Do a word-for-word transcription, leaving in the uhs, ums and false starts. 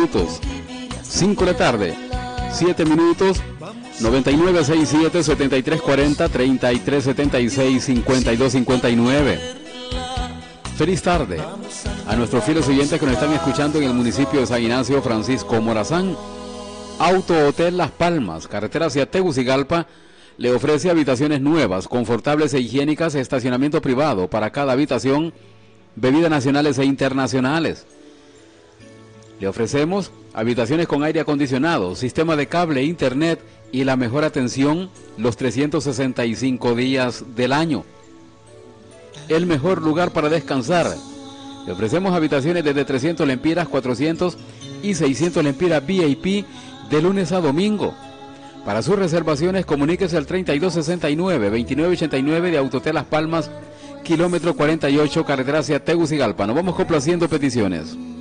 minutos. cinco de la tarde, siete minutos. noventa y nueve, sesenta y siete, setenta y tres cuarenta, treinta y tres setenta y seis, cincuenta y dos cincuenta y nueve. Feliz tarde a nuestros fieles oyentes que nos están escuchando en el municipio de San Ignacio Francisco Morazán. Auto Hotel Las Palmas, carretera hacia Tegucigalpa, le ofrece habitaciones nuevas, confortables e higiénicas, estacionamiento privado para cada habitación, bebidas nacionales e internacionales. Le ofrecemos habitaciones con aire acondicionado, sistema de cable, internet y la mejor atención los trescientos sesenta y cinco días del año. El mejor lugar para descansar. Le ofrecemos habitaciones desde trescientos lempiras, cuatrocientos y seiscientos lempiras V I P de lunes a domingo. Para sus reservaciones, comuníquese al treinta y dos sesenta y nueve, veintinueve ochenta y nueve de Autotel Las Palmas, kilómetro cuarenta y ocho, carretera hacia Tegucigalpa. Nos vamos complaciendo peticiones.